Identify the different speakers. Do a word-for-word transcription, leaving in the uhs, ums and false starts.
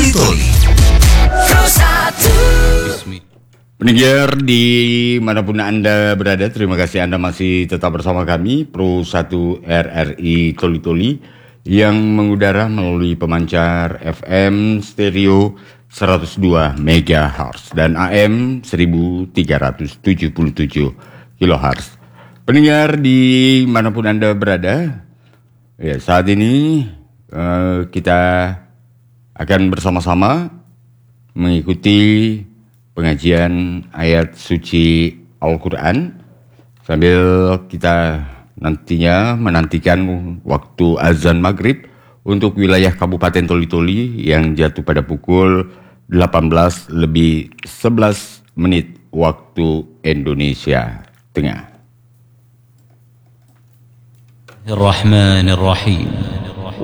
Speaker 1: Toli-Toli. Pendengar dimanapun Anda berada, terima kasih Anda masih tetap bersama kami Pro satu R R I Toli-Toli yang mengudara melalui pemancar F M stereo seratus dua megahertz dan A M seribu tiga ratus tujuh puluh tujuh kilohertz. Pendengar dimanapun Anda berada, ya saat ini uh, kita akan bersama-sama mengikuti pengajian ayat suci Al-Quran sambil kita nantinya menantikan waktu azan maghrib untuk wilayah Kabupaten Toli-Toli yang jatuh pada pukul delapan belas lebih sebelas menit waktu Indonesia Tengah.
Speaker 2: Ar-Rahman Ar-Rahim.